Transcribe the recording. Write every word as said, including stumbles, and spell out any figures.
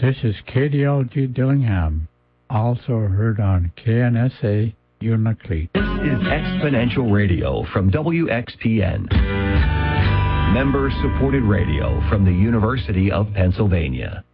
This is K D L G Dillingham, also heard on K N S A Unalakleet. This is Exponential Radio from W X P N. Member-supported radio from the University of Pennsylvania.